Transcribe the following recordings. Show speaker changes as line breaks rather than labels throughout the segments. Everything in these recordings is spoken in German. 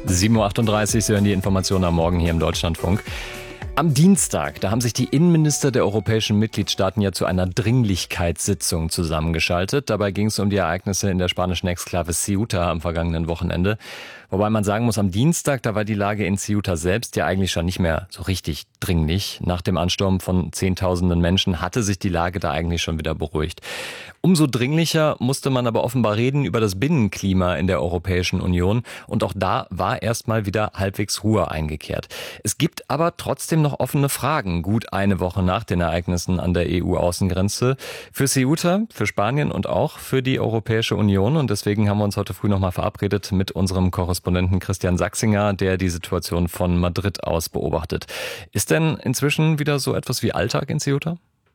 7:38 Uhr, Sie hören die Informationen am Morgen hier im Deutschlandfunk. Am Dienstag, da haben sich die Innenminister der europäischen Mitgliedstaaten ja zu einer Dringlichkeitssitzung zusammengeschaltet. Dabei ging es um die Ereignisse in der spanischen Exklave Ceuta am vergangenen Wochenende. Wobei man sagen muss, am Dienstag, da war die Lage in Ceuta selbst ja eigentlich schon nicht mehr so richtig dringlich. Nach dem Ansturm von Zehntausenden Menschen hatte sich die Lage da eigentlich schon wieder beruhigt. Umso dringlicher musste man aber offenbar reden über das Binnenklima in der Europäischen Union. Und auch da war erstmal wieder halbwegs Ruhe eingekehrt. Es gibt aber trotzdem noch offene Fragen, gut eine Woche nach den Ereignissen an der EU-Außengrenze. Für Ceuta, für Spanien und auch für die Europäische Union. Und deswegen haben wir uns heute früh nochmal verabredet mit unserem Korrespondenten Christian Sachsinger, der die Situation von Madrid aus beobachtet. Ist denn inzwischen wieder so etwas wie Alltag in Ceuta?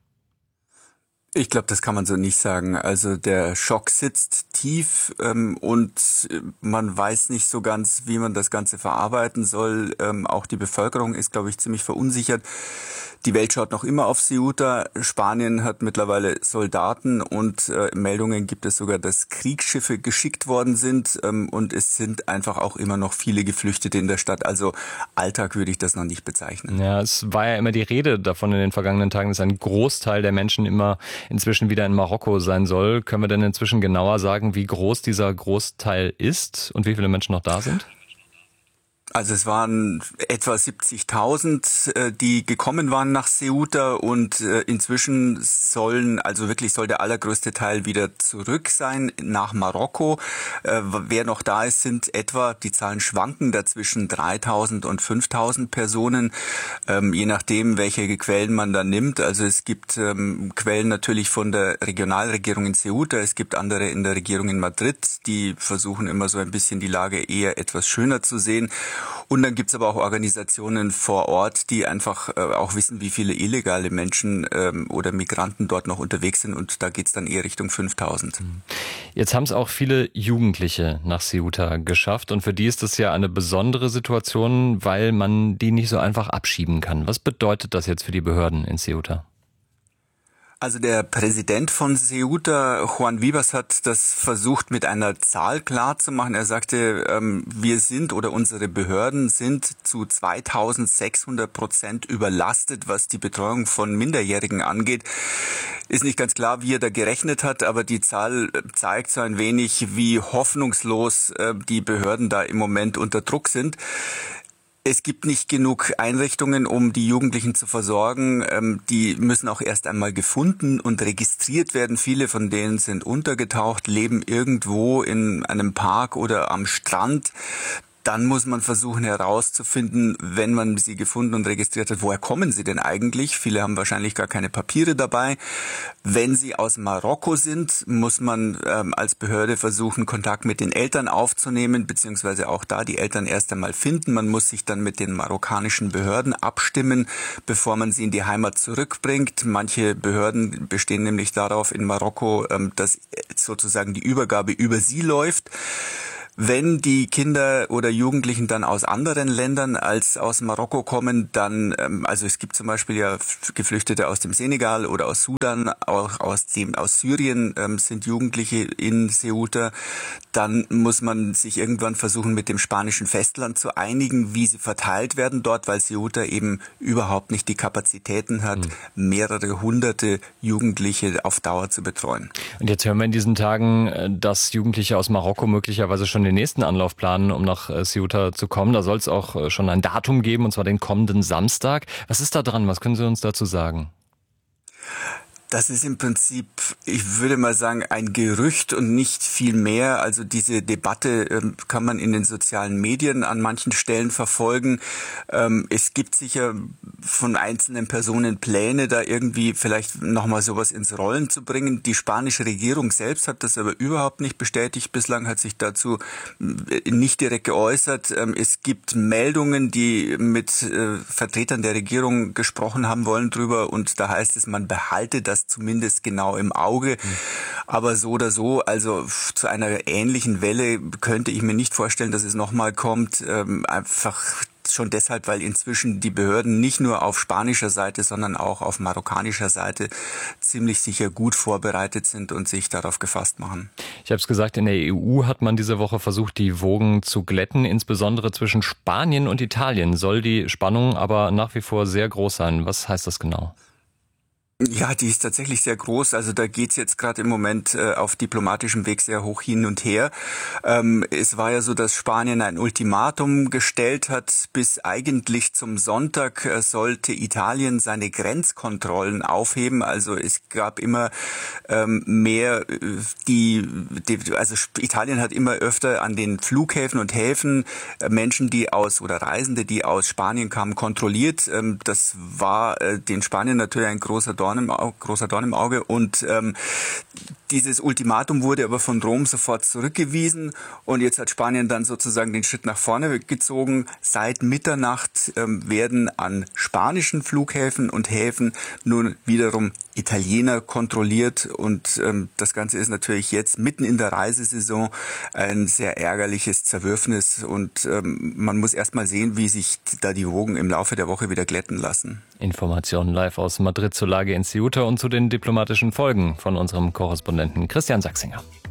Ich glaube, das kann man so nicht sagen. Also der Schock sitzt tief und man weiß nicht so ganz, wie man das Ganze verarbeiten soll. Auch die Bevölkerung ist, glaube ich, ziemlich verunsichert. Die Welt schaut noch immer auf Ceuta. Spanien hat mittlerweile Soldaten und Meldungen gibt es sogar, dass Kriegsschiffe geschickt worden sind. Und es sind einfach auch immer noch viele Geflüchtete in der Stadt. Also Alltag würde ich das noch nicht bezeichnen.
Ja, es war ja immer die Rede davon in den vergangenen Tagen, dass ein Großteil der Menschen immer inzwischen wieder in Marokko sein soll. Können wir denn inzwischen genauer sagen, wie groß dieser Großteil ist und wie viele Menschen noch da sind?
Also es waren etwa 70.000, die gekommen waren nach Ceuta und inzwischen soll der allergrößte Teil wieder zurück sein nach Marokko. Wer noch da ist, sind etwa, die Zahlen schwanken dazwischen 3.000 und 5.000 Personen, je nachdem, welche Quellen man da nimmt. Also es gibt Quellen natürlich von der Regionalregierung in Ceuta, es gibt andere in der Regierung in Madrid, die versuchen immer so ein bisschen die Lage eher etwas schöner zu sehen. Und dann gibt's aber auch Organisationen vor Ort, die einfach auch wissen, wie viele illegale Menschen oder Migranten dort noch unterwegs sind. Und da geht's dann eher Richtung 5.000.
Jetzt haben es auch viele Jugendliche nach Ceuta geschafft. Und für die ist das ja eine besondere Situation, weil man die nicht so einfach abschieben kann. Was bedeutet das jetzt für die Behörden in Ceuta?
Also der Präsident von Ceuta, Juan Vivas, hat das versucht mit einer Zahl klarzumachen. Er sagte, wir sind oder unsere Behörden sind zu 2600% überlastet, was die Betreuung von Minderjährigen angeht. Ist nicht ganz klar, wie er da gerechnet hat, aber die Zahl zeigt so ein wenig, wie hoffnungslos die Behörden da im Moment unter Druck sind. Es gibt nicht genug Einrichtungen, um die Jugendlichen zu versorgen. Die müssen auch erst einmal gefunden und registriert werden. Viele von denen sind untergetaucht, leben irgendwo in einem Park oder am Strand. Dann muss man versuchen herauszufinden, wenn man sie gefunden und registriert hat, woher kommen sie denn eigentlich? Viele haben wahrscheinlich gar keine Papiere dabei. Wenn sie aus Marokko sind, muss man als Behörde versuchen, Kontakt mit den Eltern aufzunehmen, beziehungsweise auch da die Eltern erst einmal finden. Man muss sich dann mit den marokkanischen Behörden abstimmen, bevor man sie in die Heimat zurückbringt. Manche Behörden bestehen nämlich darauf in Marokko, dass sozusagen die Übergabe über sie läuft. Wenn die Kinder oder Jugendlichen dann aus anderen Ländern als aus Marokko kommen, dann, also es gibt zum Beispiel ja Geflüchtete aus dem Senegal oder aus Sudan, auch aus Syrien sind Jugendliche in Ceuta, dann muss man sich irgendwann versuchen, mit dem spanischen Festland zu einigen, wie sie verteilt werden dort, weil Ceuta eben überhaupt nicht die Kapazitäten hat, mehrere hunderte Jugendliche auf Dauer zu betreuen.
Und jetzt hören wir in diesen Tagen, dass Jugendliche aus Marokko möglicherweise schon den nächsten Anlauf planen, um nach Ceuta zu kommen. Da soll es auch schon ein Datum geben, und zwar den kommenden Samstag. Was ist da dran? Was können Sie uns dazu sagen?
Das ist im Prinzip, ich würde mal sagen, ein Gerücht und nicht viel mehr. Also diese Debatte kann man in den sozialen Medien an manchen Stellen verfolgen. Es gibt sicher von einzelnen Personen Pläne, da irgendwie vielleicht nochmal sowas ins Rollen zu bringen. Die spanische Regierung selbst hat das aber überhaupt nicht bestätigt. Bislang hat sich dazu nicht direkt geäußert. Es gibt Meldungen, die mit Vertretern der Regierung gesprochen haben wollen drüber, und da heißt es, man behalte das zumindest genau im Auge. Aber so oder so, also zu einer ähnlichen Welle könnte ich mir nicht vorstellen, dass es nochmal kommt. Einfach schon deshalb, weil inzwischen die Behörden nicht nur auf spanischer Seite, sondern auch auf marokkanischer Seite ziemlich sicher gut vorbereitet sind und sich darauf gefasst machen.
Ich habe es gesagt, in der EU hat man diese Woche versucht, die Wogen zu glätten. Insbesondere zwischen Spanien und Italien soll die Spannung aber nach wie vor sehr groß sein. Was heißt das genau?
Ja, die ist tatsächlich sehr groß. Also da geht's jetzt gerade im Moment auf diplomatischem Weg sehr hoch hin und her. Es war ja so, dass Spanien ein Ultimatum gestellt hat. Bis eigentlich zum Sonntag sollte Italien seine Grenzkontrollen aufheben. Also es gab immer mehr also Italien hat immer öfter an den Flughäfen und Häfen Menschen, oder Reisende, die aus Spanien kamen, kontrolliert. Das war den Spaniern natürlich ein großer Dorn im Auge und dieses Ultimatum wurde aber von Rom sofort zurückgewiesen und jetzt hat Spanien dann sozusagen den Schritt nach vorne gezogen. Seit Mitternacht werden an spanischen Flughäfen und Häfen nun wiederum Italiener kontrolliert und das Ganze ist natürlich jetzt mitten in der Reisesaison ein sehr ärgerliches Zerwürfnis und man muss erst mal sehen, wie sich da die Wogen im Laufe der Woche wieder glätten lassen.
Informationen live aus Madrid zur Lage in Ceuta und zu den diplomatischen Folgen von unserem Korrespondenten Christian Sachsinger.